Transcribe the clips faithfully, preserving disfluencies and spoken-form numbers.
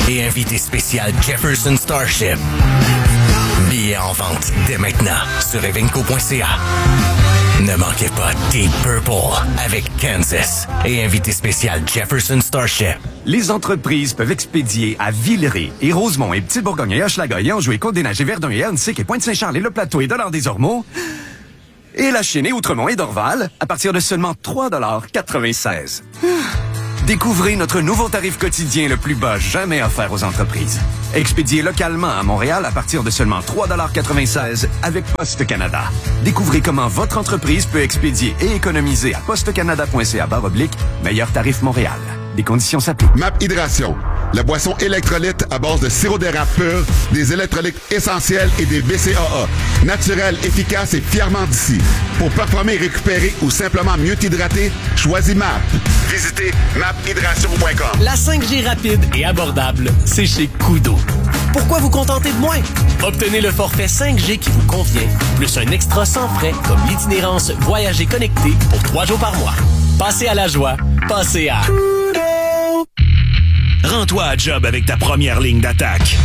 et invité spécial Jefferson Starship. Billets en vente dès maintenant sur evenco point c a. Ne manquez pas Deep Purple avec Kansas et invité spécial Jefferson Starship. Les entreprises peuvent expédier à Villeray et Rosemont et Petite-Bourgogne et Hochelaga et Anjou et Côte-des-Neiges et Verdun et Ernstic et Pointe-Saint-Charles et Le Plateau et Dollard-des-Ormeaux et La Chine et Outremont et Dorval à partir de seulement trois dollars quatre-vingt-seize. Découvrez notre nouveau tarif quotidien le plus bas jamais offert aux entreprises. Expédié localement à Montréal à partir de seulement trois dollars quatre-vingt-seize avec Poste Canada. Découvrez comment votre entreprise peut expédier et économiser à postecanada point c a barre oblique meilleur tarif Montréal. Des conditions s'appliquent. MAP Hydration, la boisson électrolyte à base de sirop d'érable pur, des électrolytes essentiels et des B C A A. Naturel, efficace et fièrement d'ici. Pour performer, récupérer ou simplement mieux t'hydrater, choisis MAP. Visitez map hydration point com. La cinq G rapide et abordable, c'est chez Kudo. Pourquoi vous contenter de moins? Obtenez le forfait cinq G qui vous convient, plus un extra sans frais comme l'itinérance Voyager connecté pour trois jours par mois. Passez à la joie, passez à Kudo. Rends-toi à job avec ta première ligne d'attaque.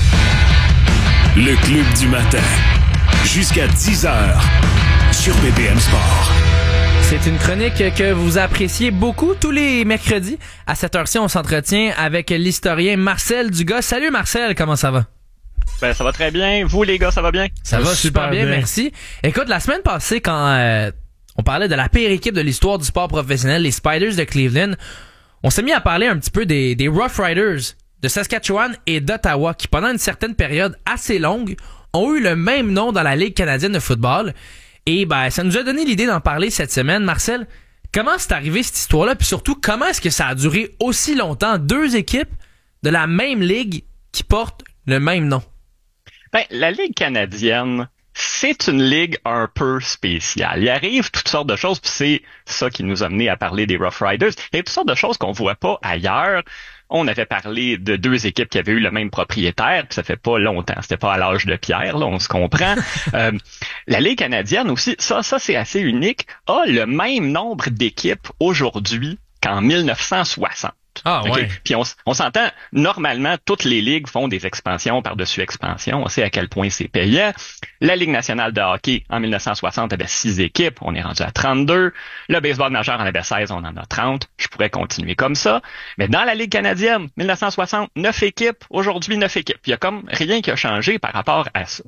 Le Club du matin. Jusqu'à dix heures sur B P M Sport. C'est une chronique que vous appréciez beaucoup. Tous les mercredis, à cette heure-ci, on s'entretient avec l'historien Marcel Dugas. Salut Marcel, comment ça va? Ben, ça va très bien. Vous, les gars, ça va bien? Ça, ça va super, super bien, bien, merci. Écoute, la semaine passée, quand euh, on parlait de la pire équipe de l'histoire du sport professionnel, les Spiders de Cleveland, on s'est mis à parler un petit peu des, des Rough Riders de Saskatchewan et d'Ottawa, qui pendant une certaine période assez longue, ont eu le même nom dans la Ligue canadienne de football. Et ben, ça nous a donné l'idée d'en parler cette semaine. Marcel, comment c'est arrivé cette histoire-là? Puis surtout, comment est-ce que ça a duré aussi longtemps? Deux équipes de la même ligue qui portent le même nom. Ben, la Ligue canadienne, c'est une ligue un peu spéciale. Il arrive toutes sortes de choses, puis c'est ça qui nous a mené à parler des Rough Riders. Il y a toutes sortes de choses qu'on voit pas ailleurs. On avait parlé de deux équipes qui avaient eu le même propriétaire, puis ça fait pas longtemps. C'était pas à l'âge de pierre, là, on se comprend. euh, la Ligue canadienne aussi, ça, ça c'est assez unique, a le même nombre d'équipes aujourd'hui qu'en mille neuf cent soixante. Ah ouais. Okay? Puis on, on s'entend, normalement, toutes les ligues font des expansions par-dessus expansions. On sait à quel point c'est payant. La Ligue nationale de hockey, en mille neuf cent soixante, avait six équipes. On est rendu à trente-deux. Le baseball majeur en avait seize, on en a trente. Je pourrais continuer comme ça. Mais dans la Ligue canadienne, mille neuf cent soixante, neuf équipes. Aujourd'hui, neuf équipes. Il y a comme rien qui a changé par rapport à ça.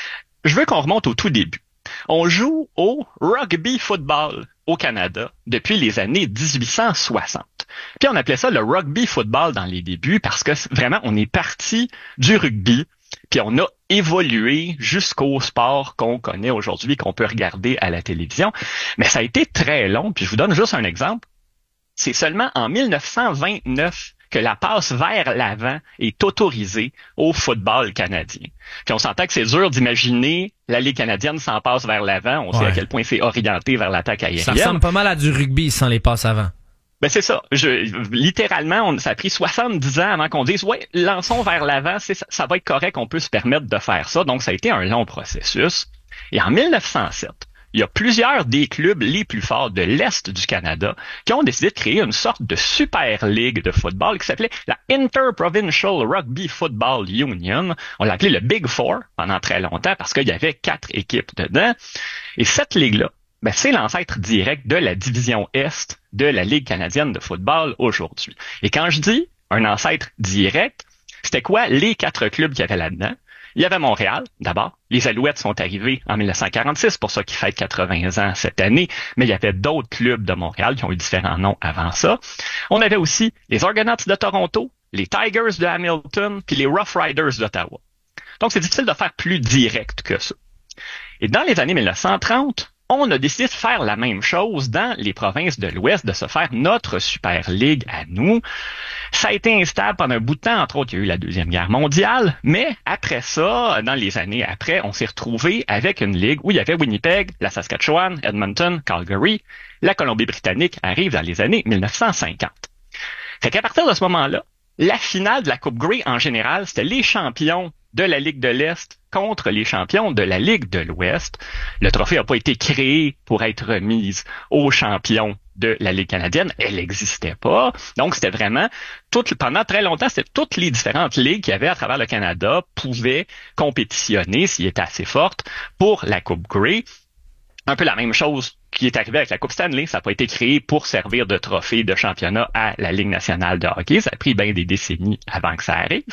Je veux qu'on remonte au tout début. On joue au rugby football au Canada depuis les années dix-huit cent soixante. Puis on appelait ça le rugby football dans les débuts parce que vraiment, on est parti du rugby, puis on a évolué jusqu'au sport qu'on connaît aujourd'hui, qu'on peut regarder à la télévision. Mais ça a été très long, puis je vous donne juste un exemple. C'est seulement en mille neuf cent vingt-neuf que la passe vers l'avant est autorisée au football canadien. Puis on s'entend que c'est dur d'imaginer la Ligue canadienne sans passe vers l'avant. On ouais. sait à quel point c'est orienté vers l'attaque aérienne. Ça ressemble pas mal à du rugby sans les passes avant. Ben c'est ça. Je, littéralement, on, ça a pris soixante-dix ans avant qu'on dise « Ouais, lançons vers l'avant, c'est, ça, ça va être correct, on peut se permettre de faire ça. » Donc, ça a été un long processus. Et en mille neuf cent sept, il y a plusieurs des clubs les plus forts de l'Est du Canada qui ont décidé de créer une sorte de super ligue de football qui s'appelait la Interprovincial Rugby Football Union. On l'a appelé le Big Four pendant très longtemps parce qu'il y avait quatre équipes dedans. Et cette ligue-là, ben, c'est l'ancêtre direct de la division Est de la Ligue canadienne de football aujourd'hui. Et quand je dis un ancêtre direct, c'était quoi les quatre clubs qu'il y avait là-dedans? Il y avait Montréal, d'abord. Les Alouettes sont arrivés en mille neuf cent quarante-six, pour ça qu'ils fêtent quatre-vingts ans cette année. Mais il y avait d'autres clubs de Montréal qui ont eu différents noms avant ça. On avait aussi les Argonauts de Toronto, les Tigers de Hamilton, puis les Rough Riders d'Ottawa. Donc, c'est difficile de faire plus direct que ça. Et dans les années mille neuf cent trente, on a décidé de faire la même chose dans les provinces de l'Ouest, de se faire notre Super Ligue à nous. Ça a été instable pendant un bout de temps, entre autres, il y a eu la Deuxième Guerre mondiale, mais après ça, dans les années après, on s'est retrouvé avec une ligue où il y avait Winnipeg, la Saskatchewan, Edmonton, Calgary. La Colombie-Britannique arrive dans les années mille neuf cent cinquante. Fait qu'à partir de ce moment-là, la finale de la Coupe Grey, en général, c'était les champions de la Ligue de l'Est contre les champions de la Ligue de l'Ouest. Le trophée n'a pas été créé pour être remis aux champions de la Ligue canadienne, elle n'existait pas. Donc, c'était vraiment, tout, pendant très longtemps, c'était toutes les différentes ligues qu'il y avait à travers le Canada pouvaient compétitionner, s'ils étaient assez fortes, pour la Coupe Grey. Un peu la même chose qui est arrivé avec la Coupe Stanley. Ça n'a pas été créé pour servir de trophée de championnat à la Ligue nationale de hockey. Ça a pris bien des décennies avant que ça arrive.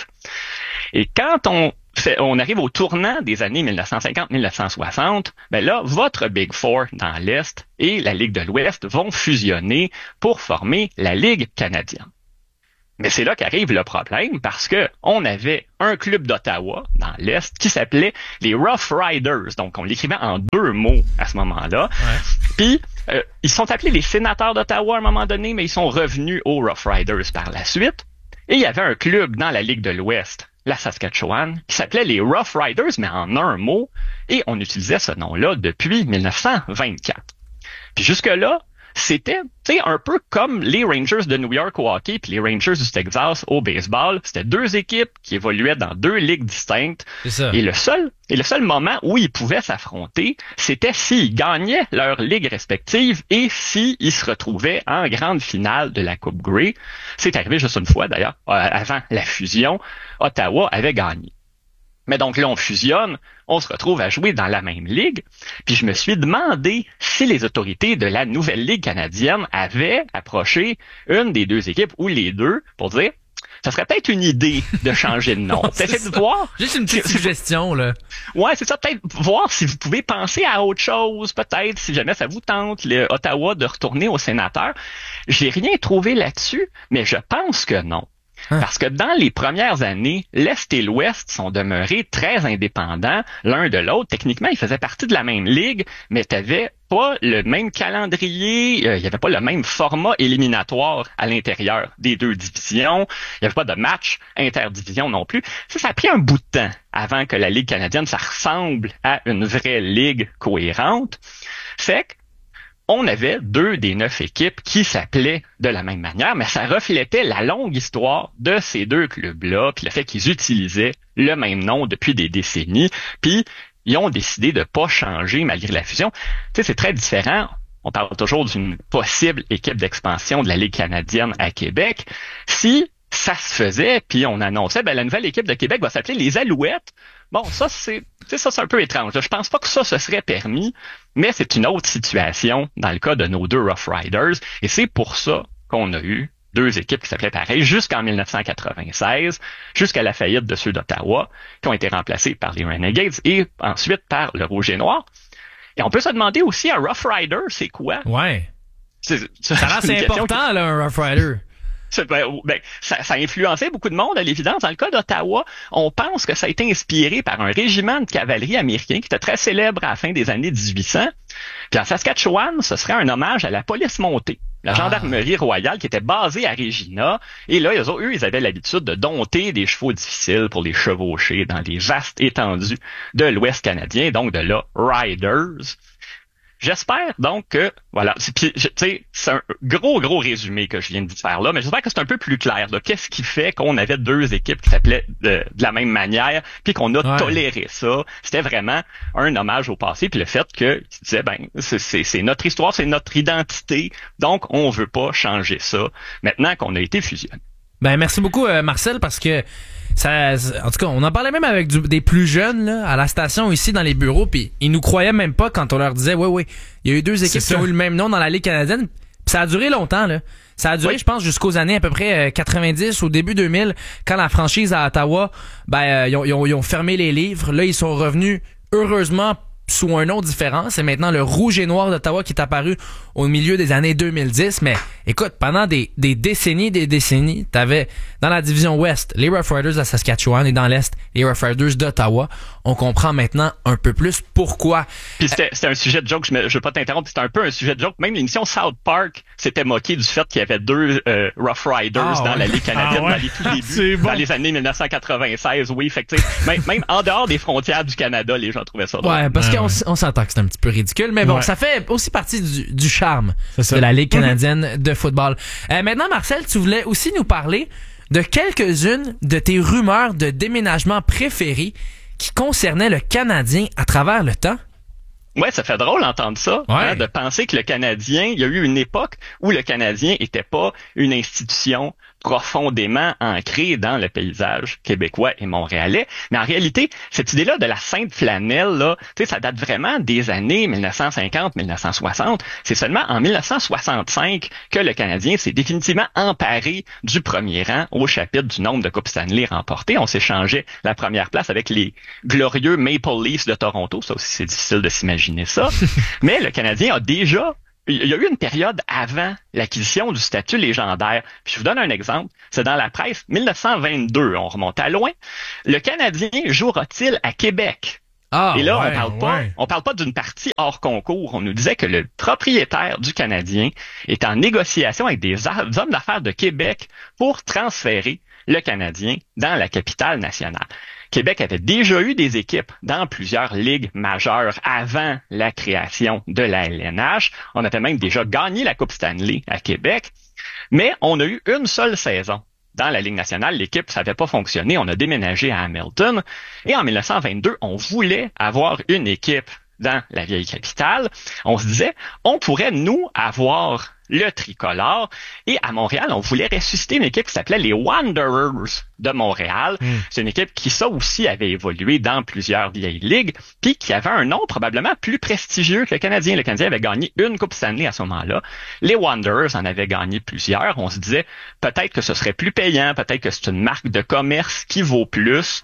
Et quand on fait, on arrive au tournant des années dix-neuf cent cinquante dix-neuf cent soixante, ben là, votre Big Four dans l'Est et la Ligue de l'Ouest vont fusionner pour former la Ligue canadienne. Mais c'est là qu'arrive le problème parce que on avait un club d'Ottawa dans l'Est qui s'appelait les Rough Riders. Donc, on l'écrivait en deux mots à ce moment-là. Ouais. Puis, euh, ils sont appelés les sénateurs d'Ottawa à un moment donné, mais ils sont revenus aux Rough Riders par la suite. Et il y avait un club dans la Ligue de l'Ouest, la Saskatchewan, qui s'appelait les Rough Riders, mais en un mot. Et on utilisait ce nom-là depuis dix-neuf cent vingt-quatre. Puis jusque-là, c'était, tu sais, un peu comme les Rangers de New York au hockey puis les Rangers du Texas au baseball. C'était deux équipes qui évoluaient dans deux ligues distinctes. C'est ça. Et le seul, et le seul moment où ils pouvaient s'affronter, c'était s'ils gagnaient leur ligue respective et s'ils se retrouvaient en grande finale de la Coupe Grey. C'est arrivé juste une fois, d'ailleurs, avant la fusion. Ottawa avait gagné. Mais donc là, on fusionne, on se retrouve à jouer dans la même ligue. Puis je me suis demandé si les autorités de la nouvelle Ligue canadienne avaient approché une des deux équipes ou les deux pour dire ça serait peut-être une idée de changer de nom. Essayez de voir. Juste une petite suggestion, là. Ouais, c'est ça. Peut-être voir si vous pouvez penser à autre chose. Peut-être, si jamais ça vous tente, le Ottawa de retourner au sénateur. J'ai rien trouvé là-dessus, mais je pense que non. Hein? Parce que dans les premières années, l'Est et l'Ouest sont demeurés très indépendants l'un de l'autre. Techniquement, ils faisaient partie de la même ligue, mais t'avais pas le même calendrier, euh, il y avait pas le même format éliminatoire à l'intérieur des deux divisions. Il y avait pas de match interdivision non plus. Ça, ça a pris un bout de temps avant que la Ligue canadienne, ça ressemble à une vraie ligue cohérente. Fait que on avait deux des neuf équipes qui s'appelaient de la même manière, mais ça reflétait la longue histoire de ces deux clubs-là, puis le fait qu'ils utilisaient le même nom depuis des décennies, puis ils ont décidé de pas changer malgré la fusion. Tu sais, c'est très différent. On parle toujours d'une possible équipe d'expansion de la Ligue canadienne à Québec. Si ça se faisait, puis on annonçait, ben la nouvelle équipe de Québec va s'appeler les Alouettes. Bon, ça, c'est, ça, c'est un peu étrange. Je pense pas que ça, ce serait permis, mais c'est une autre situation dans le cas de nos deux Rough Riders, et c'est pour ça qu'on a eu deux équipes qui s'appelaient pareil jusqu'en dix-neuf cent quatre-vingt-seize, jusqu'à la faillite de ceux d'Ottawa, qui ont été remplacés par les Renegades et ensuite par le Rouge et Noir. Et on peut se demander aussi, un Rough Rider, c'est quoi? Ouais. C'est, c'est, ça rend c'est important, qui... là, un Rough Rider. Ben, ben, ça, ça a influencé beaucoup de monde, à l'évidence. Dans le cas d'Ottawa, on pense que ça a été inspiré par un régiment de cavalerie américain qui était très célèbre à la fin des années dix-huit cents. Puis en Saskatchewan, ce serait un hommage à la police montée, la ah. gendarmerie royale qui était basée à Regina. Et là, eux, eux, ils avaient l'habitude de dompter des chevaux difficiles pour les chevaucher dans les vastes étendues de l'Ouest canadien, donc de là, Riders. J'espère donc que, voilà, c'est, tu sais, c'est un gros, gros résumé que je viens de faire là, mais j'espère que c'est un peu plus clair. Là. Qu'est-ce qui fait qu'on avait deux équipes qui s'appelaient de, de la même manière, puis qu'on a ouais. toléré ça? C'était vraiment un hommage au passé, puis le fait que tu disais, ben, c'est, c'est, c'est notre histoire, c'est notre identité, donc on veut pas changer ça maintenant qu'on a été fusionné. Ben, merci beaucoup, euh, Marcel, parce que ça, en tout cas, on en parlait même avec du, des plus jeunes là, à la station ici dans les bureaux, puis ils nous croyaient même pas quand on leur disait ouais ouais, il y a eu deux équipes qui ont eu le même nom dans la Ligue canadienne, puis ça a duré longtemps là. Ça a duré, oui. je pense, jusqu'aux années à peu près quatre-vingt-dix, au début deux mille, quand la franchise à Ottawa, ben euh, ils, ont, ils, ont, ils ont fermé les livres. Là, ils sont revenus heureusement sous un nom différent. C'est maintenant le Rouge et Noir d'Ottawa qui est apparu au milieu des années deux mille dix. Mais écoute, pendant des, des décennies, des décennies, t'avais dans la division Ouest les Rough Riders de la Saskatchewan et dans l'Est les Rough Riders d'Ottawa. On comprend maintenant un peu plus pourquoi. Puis c'était, c'était un sujet de joke, je ne veux pas t'interrompre, c'était un peu un sujet de joke. Même l'émission South Park s'était moquée du fait qu'il y avait deux euh, Rough Riders ah, dans ouais. la Ligue canadienne ah, ouais. dans les tout débuts, bon. dans les années dix-neuf cent quatre-vingt-seize. Oui, fait que même, même en dehors des frontières du Canada, les gens trouvaient ça drôle. Ouais, parce qu'on on s'entend que c'est un petit peu ridicule, mais bon, ouais. ça fait aussi partie du, du charme de la Ligue canadienne mm-hmm. de football. Euh, maintenant, Marcel, tu voulais aussi nous parler de quelques-unes de tes rumeurs de déménagement préférées qui concernaient le Canadien à travers le temps. Ouais, ça fait drôle d'entendre ça, ouais. hein, de penser que le Canadien, il y a eu une époque où le Canadien était pas une institution profondément ancrée dans le paysage québécois et montréalais. Mais en réalité, cette idée-là de la sainte flanelle, là, tu sais, ça date vraiment des années dix-neuf cent cinquante dix-neuf cent soixante. C'est seulement en dix-neuf cent soixante-cinq que le Canadien s'est définitivement emparé du premier rang au chapitre du nombre de Coupes Stanley remportées. On s'échangeait la première place avec les glorieux Maple Leafs de Toronto. Ça aussi, c'est difficile de s'imaginer ça. Mais le Canadien a déjà... Il y a eu une période avant l'acquisition du statut légendaire. Puis je vous donne un exemple. C'est dans la presse, dix-neuf cent vingt-deux, on remonte à loin. Le Canadien jouera-t-il à Québec? Ah, Et là, ouais, on parle pas, ouais. on parle pas d'une partie hors concours. On nous disait que le propriétaire du Canadien est en négociation avec des hommes d'affaires de Québec pour transférer le Canadien dans la capitale nationale. Québec avait déjà eu des équipes dans plusieurs ligues majeures avant la création de la L N H. On avait même déjà gagné la Coupe Stanley à Québec, mais on a eu une seule saison. Dans la Ligue nationale, l'équipe, ça n'avait pas fonctionné. On a déménagé à Hamilton. Et en dix-neuf cent vingt-deux, on voulait avoir une équipe dans la vieille capitale. On se disait, on pourrait, nous, avoir le tricolore. Et à Montréal, on voulait ressusciter une équipe qui s'appelait les Wanderers de Montréal. Mm. C'est une équipe qui, ça aussi, avait évolué dans plusieurs vieilles ligues, puis qui avait un nom probablement plus prestigieux que le Canadien. Le Canadien avait gagné une Coupe Stanley à ce moment-là. Les Wanderers en avaient gagné plusieurs. On se disait, peut-être que ce serait plus payant, peut-être que c'est une marque de commerce qui vaut plus.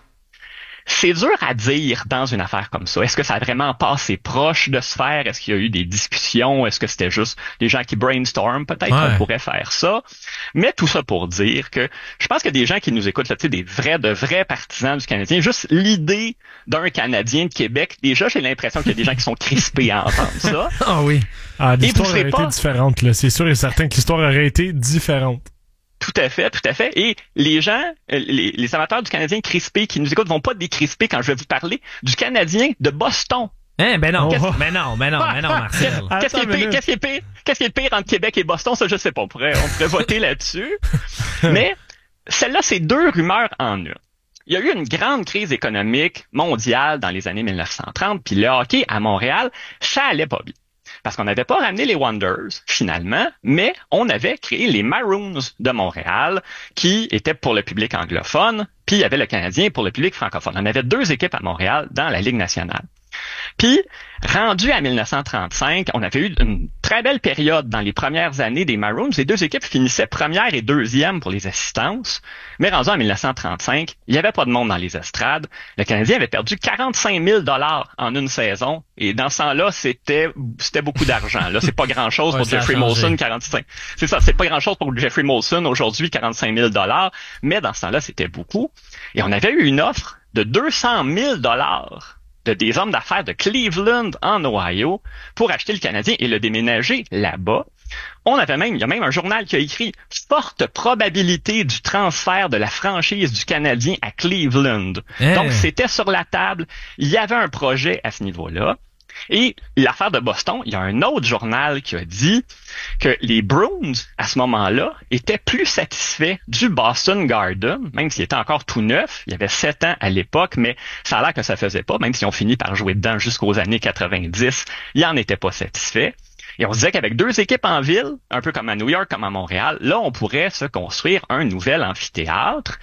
C'est dur à dire dans une affaire comme ça. Est-ce que ça a vraiment passé proche de se faire? Est-ce qu'il y a eu des discussions? Est-ce que c'était juste des gens qui brainstorm? Peut-être ouais. qu'on pourrait faire ça. Mais tout ça pour dire que je pense que des gens qui nous écoutent, là, tu sais, des vrais, de vrais partisans du Canadien, juste l'idée d'un Canadien de Québec, déjà, j'ai l'impression qu'il y a des gens qui sont crispés à entendre ça. Ah oui. Ah, l'histoire aurait pas... été différente, là. C'est sûr et certain que l'histoire aurait été différente. Tout à fait, tout à fait. Et les gens, les, les amateurs du Canadien crispé qui nous écoutent vont pas décrisper quand je vais vous parler du Canadien de Boston. Hein, ben non, oh. mais non, mais non, mais non, Marcel. Qu'est-ce qui est pire, qu'est-ce qui est pire, qu'est-ce qui est pire entre Québec et Boston? Ça, je sais pas. On pourrait, on pourrait voter là-dessus. Mais celle-là, c'est deux rumeurs en une. Il y a eu une grande crise économique mondiale dans les années dix-neuf cent trente, puis le hockey à Montréal, ça allait pas bien. Parce qu'on n'avait pas ramené les Wanderers, finalement, mais on avait créé les Maroons de Montréal, qui étaient pour le public anglophone, puis il y avait le Canadien pour le public francophone. On avait deux équipes à Montréal dans la Ligue nationale. Puis, rendu à dix-neuf cent trente-cinq, on avait eu une très belle période dans les premières années des Maroons. Les deux équipes finissaient première et deuxième pour les assistances. Mais rendu en dix-neuf cent trente-cinq, il n'y avait pas de monde dans les estrades. Le Canadien avait perdu quarante-cinq mille dollars en une saison. Et dans ce temps-là, c'était c'était beaucoup d'argent. Là, c'est pas grand-chose ouais, pour Jeffrey Molson, quarante-cinq. C'est ça, c'est pas grand-chose pour Jeffrey Molson aujourd'hui, quarante-cinq mille dollars. Mais dans ce temps-là, c'était beaucoup. Et on avait eu une offre de deux cent mille dollars de des hommes d'affaires de Cleveland en Ohio pour acheter le Canadien et le déménager là-bas. On avait même, il y a même un journal qui a écrit « Forte probabilité du transfert de la franchise du Canadien à Cleveland ». Hey. Donc, c'était sur la table. Il y avait un projet à ce niveau-là. Et l'affaire de Boston, il y a un autre journal qui a dit que les Bruins, à ce moment-là, étaient plus satisfaits du Boston Garden, même s'il était encore tout neuf. Il y avait sept ans à l'époque, mais ça a l'air que ça faisait pas, même si on finit par jouer dedans jusqu'aux années quatre-vingt-dix. Ils en étaient pas satisfaits. Et on se disait qu'avec deux équipes en ville, un peu comme à New York, comme à Montréal, là, on pourrait se construire un nouvel amphithéâtre.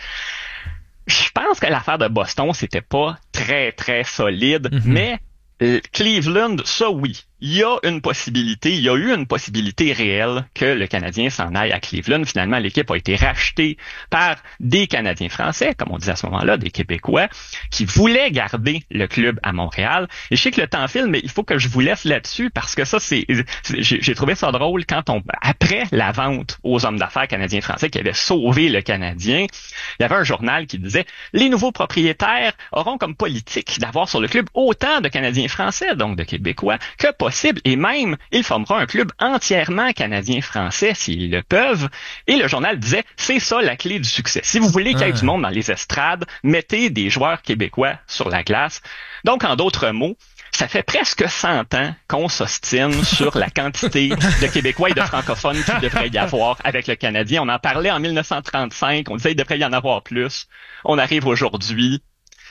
Je pense que l'affaire de Boston, c'était pas très, très solide, mm-hmm. mais Cleveland, ça oui. Il y a une possibilité, il y a eu une possibilité réelle que le Canadien s'en aille à Cleveland. Finalement, l'équipe a été rachetée par des Canadiens français, comme on disait à ce moment-là, des Québécois, qui voulaient garder le club à Montréal. Et je sais que le temps file, mais il faut que je vous laisse là-dessus parce que ça, c'est, c'est j'ai, j'ai trouvé ça drôle quand on, après la vente aux hommes d'affaires canadiens-français qui avaient sauvé le Canadien, il y avait un journal qui disait « Les nouveaux propriétaires auront comme politique d'avoir sur le club autant de Canadiens français, donc de Québécois, que possible. Et même, ils formeront un club entièrement canadien-français s'ils le peuvent. » Et le journal disait, c'est ça la clé du succès. Si vous voulez qu'il y ait du monde dans les estrades, mettez des joueurs québécois sur la glace. Donc, en d'autres mots, ça fait presque cent ans qu'on s'ostine sur la quantité de Québécois et de francophones qu'il devrait y avoir avec le Canadien. On en parlait en dix-neuf cent trente-cinq, on disait qu'il devrait y en avoir plus. On arrive aujourd'hui.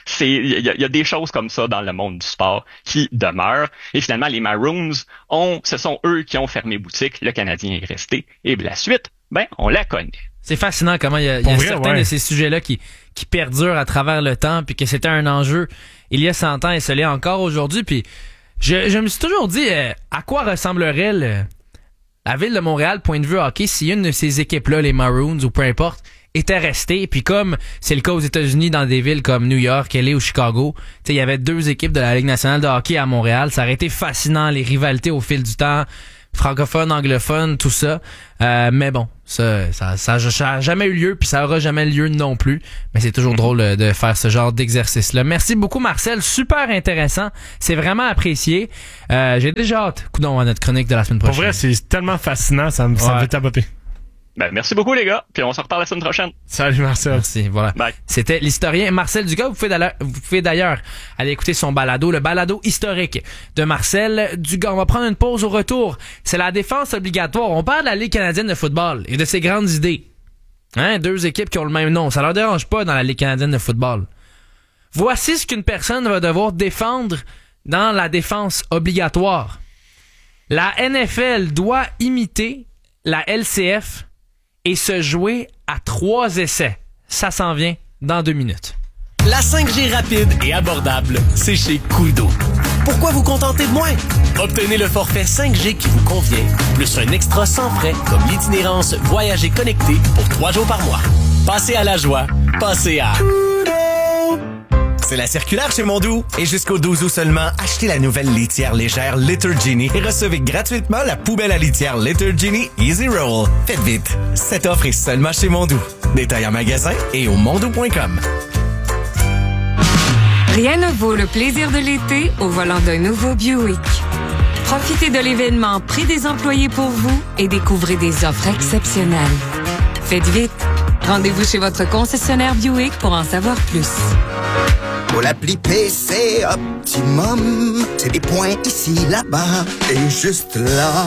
c'est, il y, y a des choses comme ça dans le monde du sport qui demeurent. Et finalement, les Maroons ont, ce sont eux qui ont fermé boutique. Le Canadien est resté. Et la suite, ben, on la connaît. C'est fascinant comment il y a, il y a vrai, certains ouais. de ces sujets-là qui, qui perdurent à travers le temps, puis que c'était un enjeu il y a cent ans et ce l'est encore aujourd'hui. Puis je, je me suis toujours dit, euh, à quoi ressemblerait le, la ville de Montréal, point de vue hockey, si une de ces équipes-là, les Maroons ou peu importe, était restée. Puis comme c'est le cas aux États-Unis dans des villes comme New York, L A ou Chicago, tu sais, il y avait deux équipes de la Ligue nationale de hockey à Montréal. Ça aurait été fascinant, les rivalités au fil du temps, francophone, anglophone, tout ça. Euh, mais bon, ça, ça, ça, ça a jamais eu lieu, puis ça aura jamais lieu non plus. Mais c'est toujours drôle de faire ce genre d'exercice-là. Merci beaucoup, Marcel. Super intéressant. C'est vraiment apprécié. Euh, j'ai déjà hâte, coudonc, à notre chronique de la semaine prochaine. Pour vrai, c'est tellement fascinant, ça me, ça me Ouais. fait tapoter. Ben, merci beaucoup, les gars. Puis on se reparle la semaine prochaine. Salut, Marcel. Merci, voilà. Bye. C'était l'historien Marcel Dugas. Vous pouvez d'ailleurs, vous pouvez d'ailleurs aller écouter son balado, le balado historique de Marcel Dugas. On va prendre une pause au retour. C'est la défense obligatoire. On parle de la Ligue canadienne de football et de ses grandes idées. Hein, deux équipes qui ont le même nom. Ça leur dérange pas dans la Ligue canadienne de football. Voici ce qu'une personne va devoir défendre dans la défense obligatoire. La N F L doit imiter la L C F et se jouer à trois essais. Ça s'en vient dans deux minutes. La cinq G rapide et abordable, c'est chez Koodo. Pourquoi vous contenter de moins? Obtenez le forfait cinq G qui vous convient, plus un extra sans frais comme l'itinérance Voyager connecté pour trois jours par mois. Passez à la joie, passez à... C'est la circulaire chez Mondou. Et jusqu'au douze août seulement, achetez la nouvelle litière légère Litter Genie et recevez gratuitement la poubelle à litière Litter Genie Easy Roll. Faites vite, cette offre est seulement chez Mondou. Détail en magasin et au mondou point com. Rien ne vaut le plaisir de l'été au volant d'un nouveau Buick. Profitez de l'événement Prix des employés pour vous et découvrez des offres exceptionnelles. Faites vite. Rendez-vous chez votre concessionnaire Buick pour en savoir plus. Pour l'appli P C Optimum, c'est des points ici, là-bas et juste là.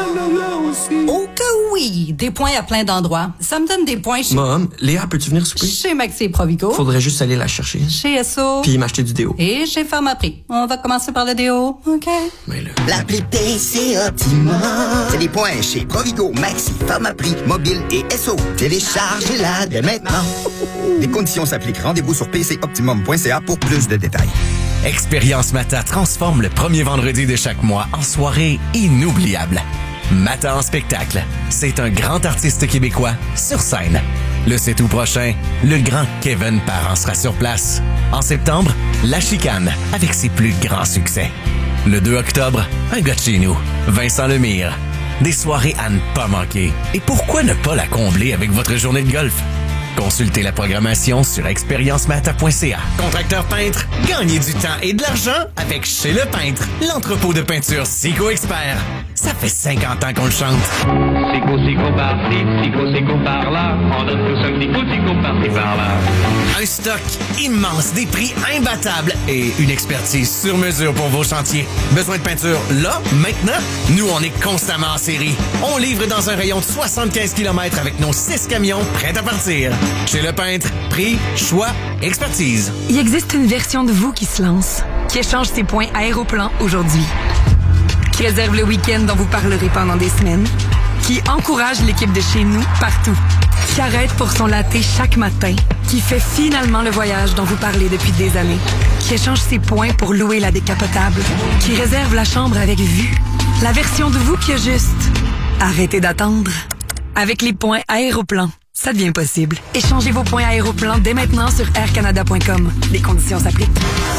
Oh que oui! Des points à plein d'endroits. Ça me donne des points chez... Mom, Léa, peux-tu venir souper? Chez Maxi et Provigo. Faudrait juste aller la chercher. Chez S O. Puis m'acheter du déo. Et chez Pharmaprix. On va commencer par le déo, OK? Mais là... L'appli P C Optimum, c'est des points chez Provigo, Maxi, Pharmaprix, Mobile et S O. Téléchargez-la dès maintenant. Les conditions s'appliquent. Rendez-vous sur p c optimum point c a pour plus de détails. Expérience Mata transforme le premier vendredi de chaque mois en soirée inoubliable. Mata en spectacle, c'est un grand artiste québécois sur scène. Le sept août prochain, le grand Kevin Parent sera sur place. En septembre, La Chicane avec ses plus grands succès. Le deux octobre, un gars de chez nous, Vincent Lemire. Des soirées à ne pas manquer. Et pourquoi ne pas la combler avec votre journée de golf? Consultez la programmation sur expérience mata point c a. Contracteur peintre, gagnez du temps et de l'argent avec Chez Le Peintre, l'entrepôt de peinture Sico Expert. Ça fait cinquante ans qu'on le chante. Sico, Sico par-ci, Sico, Sico par-là. On donne tous un petit coup de Sico par-ci, par-là. Un stock immense, des prix imbattables et une expertise sur mesure pour vos chantiers. Besoin de peinture là, maintenant? Nous, on est constamment en série. On livre dans un rayon de soixante-quinze kilomètres avec nos six camions prêts à partir. Chez Le Peintre, prix, choix, expertise. Il existe une version de vous qui se lance, qui échange ses points Aéroplan aujourd'hui, qui réserve le week-end dont vous parlerez pendant des semaines, qui encourage l'équipe de chez nous partout, qui arrête pour son latte chaque matin, qui fait finalement le voyage dont vous parlez depuis des années, qui échange ses points pour louer la décapotable, qui réserve la chambre avec vue. La version de vous qui a juste arrêtez d'attendre. Avec les points Aéroplan, ça devient possible. Échangez vos points Aéroplan dès maintenant sur air canada point com. Les conditions s'appliquent.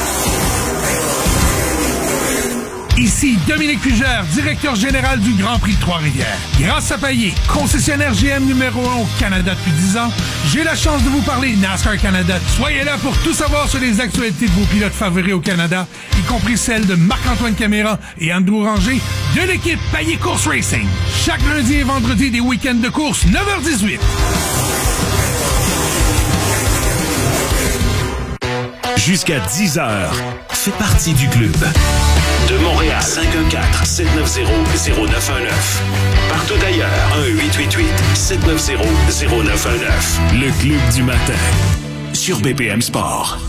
Ici Dominique Fugère, directeur général du Grand Prix de Trois-Rivières. Grâce à Payet, concessionnaire G M numéro un au Canada depuis dix ans, j'ai la chance de vous parler NASCAR Canada. Soyez là pour tout savoir sur les actualités de vos pilotes favoris au Canada, y compris celles de Marc-Antoine Caméra et Andrew Ranger de l'équipe Payet Course Racing. Chaque lundi et vendredi des week-ends de course, neuf heures dix-huit. Jusqu'à dix heures, fais partie du club. De Montréal, cinq un quatre, sept neuf zéro, zéro neuf un neuf. Partout ailleurs, un huit huit huit, sept neuf zéro, zéro neuf un neuf. Le club du matin, sur B P M Sport.